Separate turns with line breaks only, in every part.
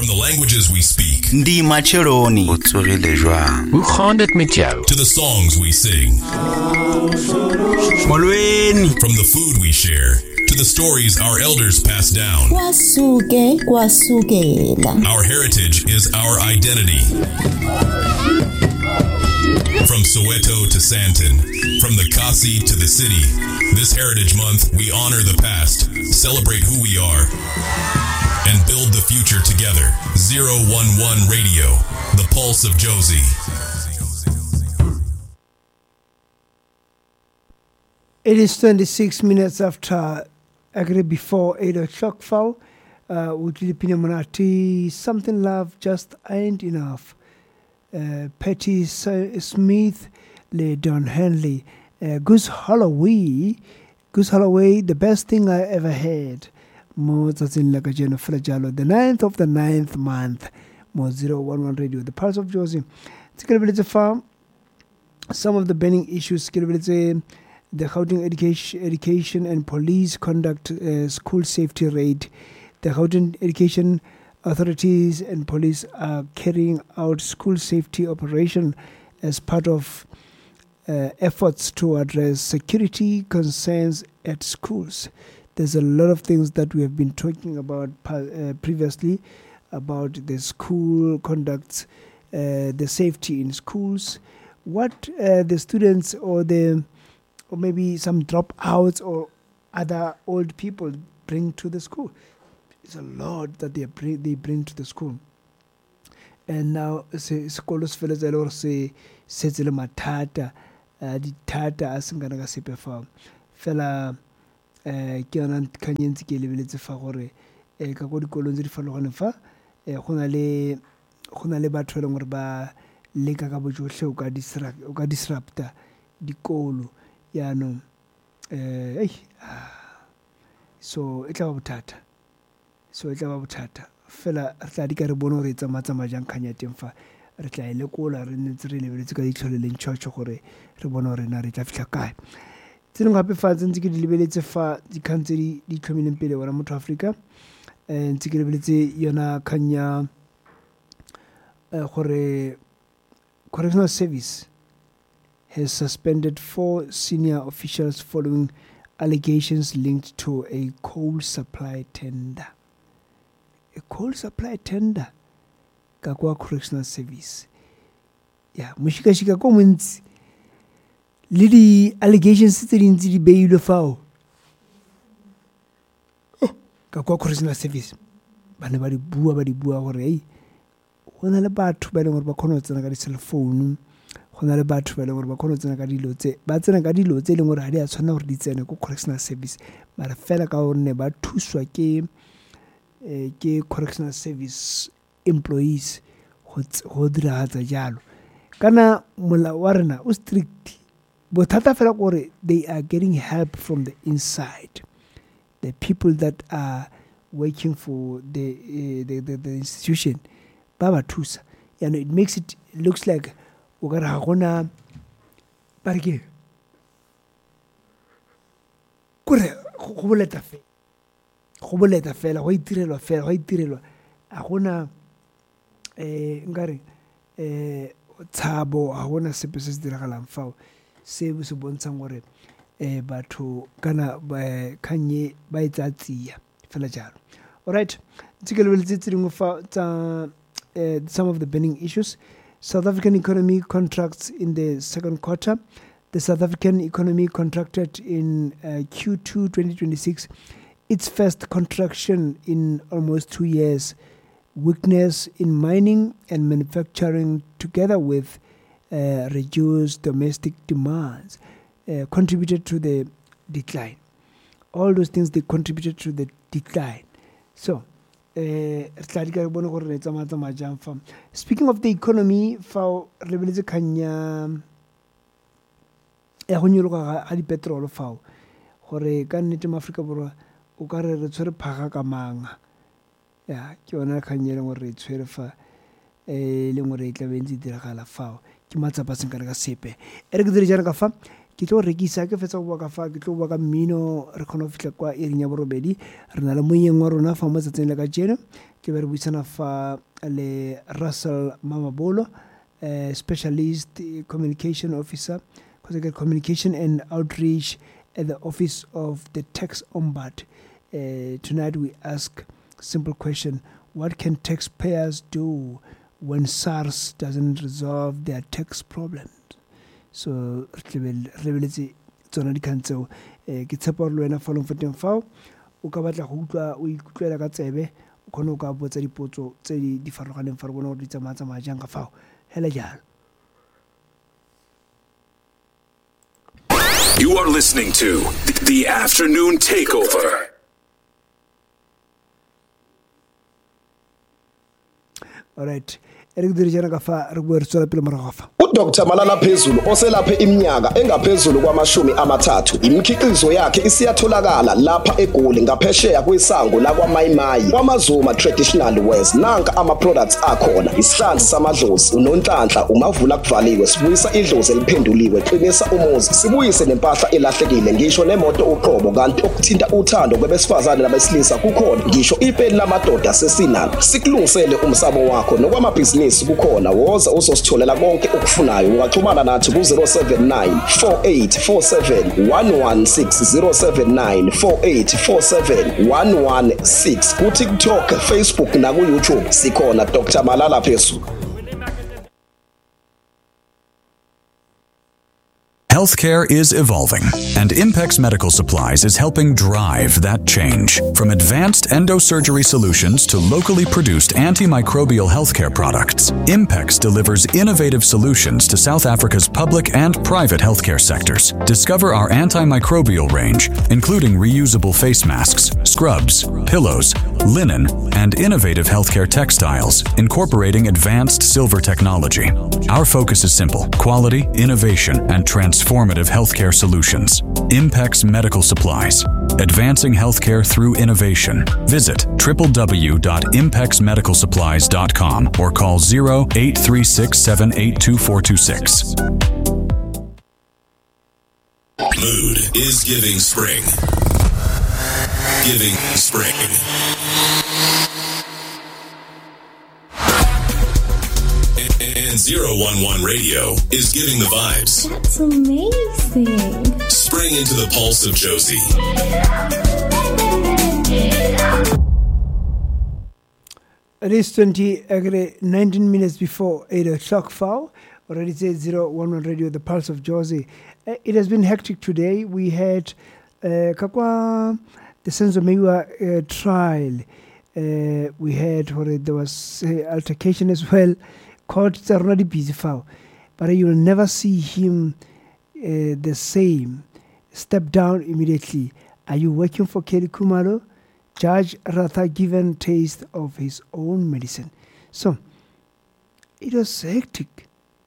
the languages we speak,
Ndi macheloni.
Utsogile jwang?
Hoe gaan dit met jou?
to the songs we sing,
Molweni.
from the food we share, to the stories our elders pass down.
Kwasukela.
Our heritage is our identity. From Soweto to Sandton, from the Kasi to the city, this Heritage Month we honor the past, celebrate who we are, and build the future together. 011 Radio, the pulse of Josie.
It is 26 minutes after, actually before 8 o'clock, foul. Would you Monati, something love just ain't enough. Patty Smith, Le Don Henley, Goose Holloway, the best thing I ever had. Mozartin Lagajano Flagalo, the 9th of the 9th month. Mo 011 Radio, the pulse of Josie. Scalability farm. Some of the burning issues, scalability, the housing education and police conduct school safety raid. The housing education authorities and police are carrying out school safety operation as part of efforts to address security concerns at schools. There's a lot of things that we have been talking about previously about the school conducts, the safety in schools, what the students or maybe some dropouts or other old people bring to the school. It's a lot that they bring to the school. And now sekolos fela tsa le gore se setse le mathata dithata a seng kana ka sepe fa fela ke yona kanyentse ke lebeletse fa gore ka go dikolong tse di farologaneng fa go na le batho ba leng gore ba leka ka bojotlhe o ka disrupta dikolo yaanong so e tla ba bothata fela re tla di ka re bone gore e tsamaya jang kganya teng fa re tla e lekola re ntse re lebeletse ka ditlhole le ntšhošo gore re bone gore na re tla fitlha kae tse dingwe gape fa ntse ke di lebeletse fa dikgang tse di tlhomileng pele bona motho Africa ntse ke lebeletse yona kgang ya gore Correctional Service has suspended 4 senior officials following allegations linked to a coal supply tender. A coal supply tender ka kwa Correctional Service. Yeah, moshika-shika ko montsi le di allegations tse dintsi di beilwe fao ka kwa Correctional Service. Bana ba di bua gore ei go na le batho ba leng gore ba kgona go tsena ka di-cell phone, go na le batho ba leng gore ba kgona go tsena ka dilo tse e leng gore ga di a tshwana gore di tsene ko Correctional Service mara fela ka gonne ba thuswa ke Correctional Service employees go diragatsa jalo kana molao wa rena o strict bothata fela gore they are getting help from the inside, the people that are working for the institution ba ba thusa. It makes it looks like o ka re ga gona bareke kore go boleta fela go itirelwa a gona nkare tshabo a gona sepe se se diragalang fao se se bontshang gore batho kana kanye ba e tsa tsia fela jalo. Alright, ntse ke lebeletse tse dingwe fa tsa some of the burning issues. South African economy contracts in the second quarter. The South African economy contracted in Q2 2026, its first contraction in almost 2 years. Weakness in mining and manufacturing, together with reduced domestic demands, contributed to the decline. All those things, they contributed to the decline. So, speaking of the economy, for rebeletse kanya ya go nyologa ga di petrol fao gore ka nnete mo Afrika Borwa o ka re tshwere phaga ka manga ya ke yona kanya le gore re tshwere fa le ngore e tla bentse diragala fao ke matsapa seng ka sepe e re ke dire jana ka fa ke tlo rekisa ke fetsa go bua ka fa ke tlo bua ka mmino re kgona go fitlha kwa ering ya borobedi re na le moyeng wa rona fa mo tsatsing le ka jeno ke be re buisana fa le Russell Mamabolo specialist communication officer communication and outreach at the office of the tax ombud. Tonight we ask simple question: what can taxpayers do when SARS doesn't resolve their tax problems? So re tsona di kantseo ke tshepa gore le wena fa leng foteng fao o ka batla go utlwa o ikutlwela ka tsebe o kgone o ka botsa dipotso tse di farologaneng fa re bona gore di tsamaya jang ka fao hela jalo.
You are listening to The Afternoon Takeover.
All right.
uDr Malala Phezulu oselaphe iminyaka engaphezulu kwama-30 imikhiqizo yakhe isiyatholakala lapha eGoli ngaphesheya kwesango lakwaMayimayi kwamaZuma Traditional Wares. Nanka ama-products akhona: isihlanzi samadlozi, unonhlanhla, umavula kuvaliwe, sibuyisa idlozi eliphenduliwe, qinisa umuzi, sibuyise nempahla elahlekile, ngisho nemoto uqobo. Kanti okuthinta uthando kwabesifazane nabesilisa kukhona, ngisho ipeni lamadoda sesinalo. Sikulungisele umsamo wakho nokwamabhizinisi kukhona. Woza uzositholela konke okufunayo. Ungaxhumana nathi ku-079 4847 116 079 4847 116 ku-TikTok, Facebook naku-YouTube sikhona Dr Malala Phezulu.
Healthcare is evolving, and Impex Medical Supplies is helping drive that change. From advanced endosurgery solutions to locally produced antimicrobial healthcare products, Impex delivers innovative solutions to South Africa's public and private healthcare sectors. Discover our antimicrobial range, including reusable face masks, scrubs, pillows, linen, and innovative healthcare textiles, incorporating advanced silver technology. Our focus is simple: quality, innovation, and transformative healthcare solutions. Impex Medical Supplies, advancing healthcare through innovation. Visit www.impexmedicalsupplies.com or call 0836782426.
Mood is giving spring. Giving spring. And 011 Radio is giving the vibes.
That's amazing.
Spring into the pulse of Josie.
It is 19 minutes before 8 o'clock foul. Already said 011 Radio, the pulse of Josie. It has been hectic today. We had the Senzo Mewa trial. We had there was altercation as well. Court is already busy foul, but you will never see him the same. Step down immediately. Are you working for Kelly Khumalo? Judge Ratha given taste of his own medicine. So it was hectic.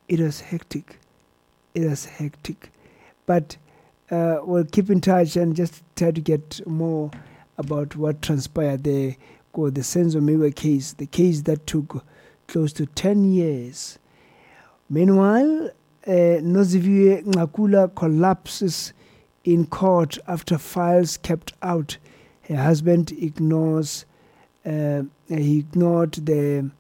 But we'll keep in touch and just try to get more about what transpired there. The Senzo Mewa case, the case that took close to 10 years. Meanwhile, Noziviwe Nqakula collapses in court after files kept out. Her husband ignored the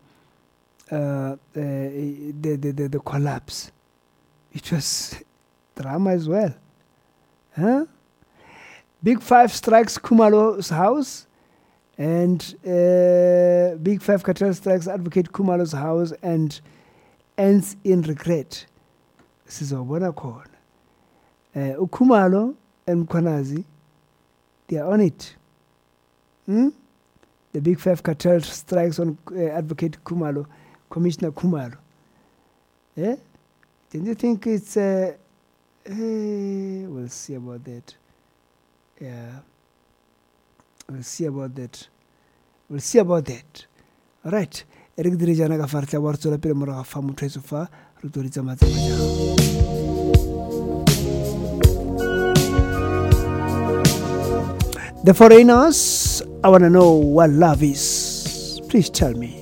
collapse. It was drama as well. Huh? Big Five strikes Khumalo's house, and Big Five cartel strikes Advocate Khumalo's house and ends in regret. This is Obona Khona. Khumalo and Mkhwanazi, they are on it. The Big Five cartel strikes on Advocate Khumalo, Commissioner Khumalo. Yeah? Don't you think it's... we'll see about that. Yeah. We'll see about that. All right. Eric Dirijana ka fartla wartsola pele moraga fa motho etso fa re toritsa matsama jang. The Foreigners, I want to know what love is. Please tell me.